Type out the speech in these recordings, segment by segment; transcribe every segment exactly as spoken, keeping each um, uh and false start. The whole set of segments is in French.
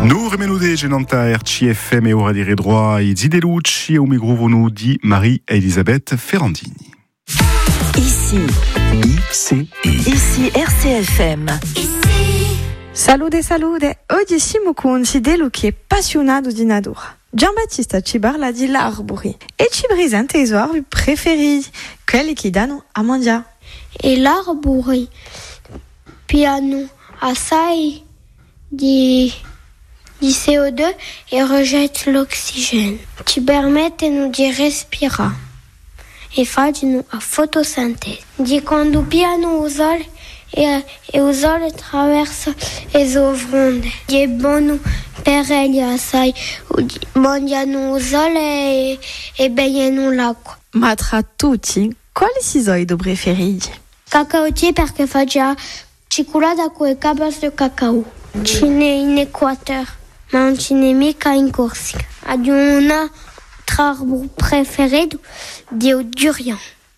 Nous remenudez genanta R C F M e ora dire droit e Zidelucci e au microfono di Marie-Elisabeth Ferrandini. Ici, Ici, ici R C F M. Salute, salute! Oggi siamo con un Sidelu che è appassionato di natura. Giambattista ci parla di l'arbori e ci presenta i suoi arbori preferiti, quelli che danno a mangiare. E l'arbori piano assai di, di C O due e rejette l'oxygène. Ci permettono di respirare e fanno la fotosintesi. Di quando piano il sole e, e il sole attraversa le onde. È buono per gli assai, mangiano il sole e, e bevono l'acqua. Ma tra tutti, quali sono i tuoi preferiti? Cacaotier perché fa già cioccolata con le cabas di cacao. Ce n'è in Equateur, ma non ce n'è mica in Corsica. Abbiamo un altro arbore preferito di durian.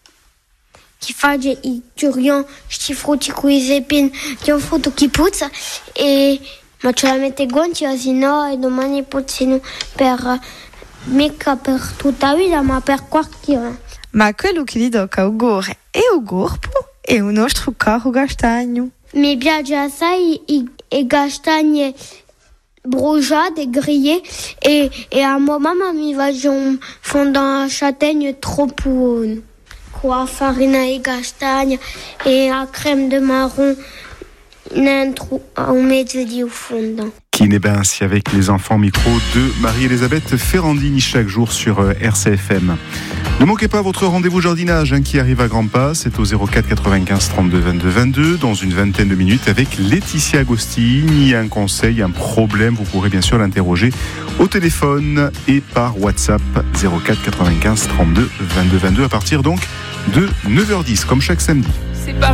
Che fa i durian, questi frutti con i zepini, di un frutto che puzza e ma ce la mette gonfia, sennò e domani puzzino per mica per tutta la vita, ma per qualche anno. Ma quello che gli tocca al gore e al corpo è un nostro caro castagno. Mi piace assai i, i castagne bruciate, grillate e, e a mia mamma mi faccio un fondant a châtaigne troppo buono con la farina di castagna e la crème de marron dentro au mezzo di un fondant. Qui n'est ben ainsi avec les enfants micro de Marie-Elisabeth Ferrandini chaque jour sur R C F M. Ne manquez pas votre rendez-vous jardinage hein, qui arrive à grands pas. C'est au zéro quatre quatre-vingt-quinze trente-deux vingt-deux vingt-deux dans une vingtaine de minutes avec Laetitia Agostini. Un conseil, un problème, vous pourrez bien sûr l'interroger au téléphone et par WhatsApp zéro quatre quatre-vingt-quinze trente-deux vingt-deux vingt-deux à partir donc de neuf heures dix comme chaque samedi.